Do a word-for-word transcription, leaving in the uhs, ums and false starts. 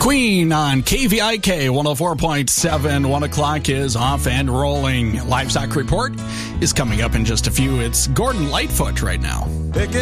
Queen on K V I K one oh four point seven. One o'clock is off and rolling. Livestock Report is coming up in just a few. It's Gordon Lightfoot right now.